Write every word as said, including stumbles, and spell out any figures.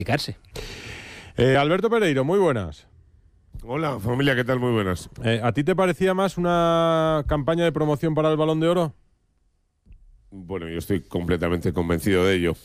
Explicarse. Eh, Alberto Pereiro, muy buenas. Hola, familia, ¿qué tal? Muy buenas. Eh, ¿A ti te parecía más una campaña de promoción para el Balón de Oro? Bueno, yo estoy completamente convencido de ello.